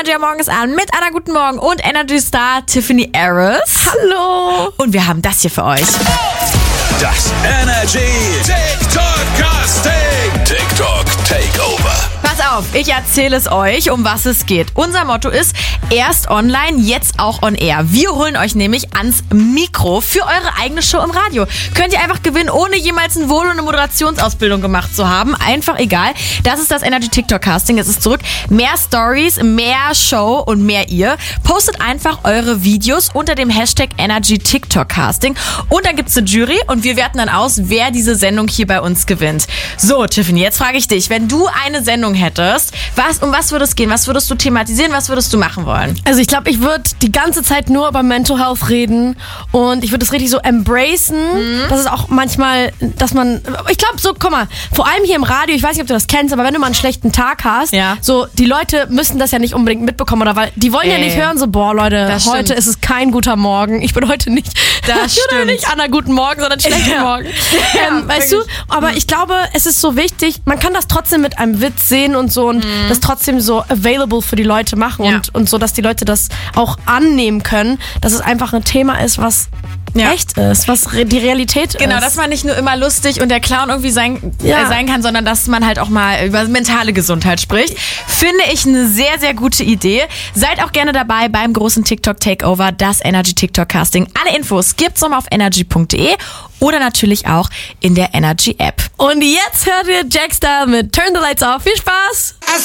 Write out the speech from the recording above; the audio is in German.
Energy am Morgen ist an mit Anna Guten Morgen und Energy Star Tiffany Harris. Hallo. Und wir haben das hier für euch. Das Energy TikTok Casting. TikTok Takeover. Pass auf, ich erzähle es euch, um was es geht. Unser Motto ist, erst online, jetzt auch on air. Wir holen euch nämlich ans Mikro für eure eigene Show im Radio. Könnt ihr einfach gewinnen, ohne jemals ein Volo und eine Moderationsausbildung gemacht zu haben. Einfach egal. Das ist das Energy TikTok Casting. Es ist zurück. Mehr Stories, mehr Show und mehr ihr. Postet einfach eure Videos unter dem Hashtag Energy TikTok Casting. Und dann gibt's eine Jury und wir werten dann aus, wer diese Sendung hier bei uns gewinnt. So, Tiffany, jetzt frage ich dich, wenn du eine Sendung hättest, um was würde es gehen? Was würdest du thematisieren? Was würdest du machen wollen? Also ich glaube, ich würde die ganze Zeit nur über Mental Health reden und ich würde das richtig so embracen. Das ist auch manchmal, dass man, ich glaube so, guck mal, vor allem hier im Radio, ich weiß nicht, ob du das kennst, aber wenn du mal einen schlechten Tag hast, ja, so die Leute müssen das ja nicht unbedingt mitbekommen oder weil die wollen ja nicht hören, so boah Leute, heute ist es kein guter Morgen. Ich bin heute nicht, nicht Anna Guten Morgen, sondern schlechten Morgen. Weißt du? Aber ich glaube, es ist so wichtig, man kann das trotzdem mit einem Witz sehen und so und das trotzdem so available für die Leute machen und so, dass die Leute das auch annehmen können, dass es einfach ein Thema ist, was echt ist, was die Realität ist. Genau, dass man nicht nur immer lustig und der Clown irgendwie sein kann, sondern dass man halt auch mal über mentale Gesundheit spricht. Finde ich eine sehr, sehr gute Idee. Seid auch gerne dabei beim großen TikTok Takeover, das Energy TikTok Casting. Alle Infos gibt's nochmal auf energy.de oder natürlich auch in der Energy App. Und jetzt hört ihr Jack Star mit Turn the Lights Off. Viel Spaß!